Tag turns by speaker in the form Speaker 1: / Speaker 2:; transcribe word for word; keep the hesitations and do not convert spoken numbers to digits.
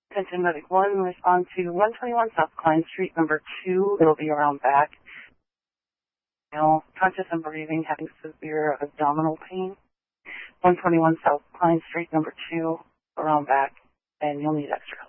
Speaker 1: Attention Medic one, respond to one twenty-one South Klein Street, number two. It'll be around back. You know, conscious and breathing, having severe abdominal pain. one twenty-one South Klein Street, number two, around back, and you'll need extra help.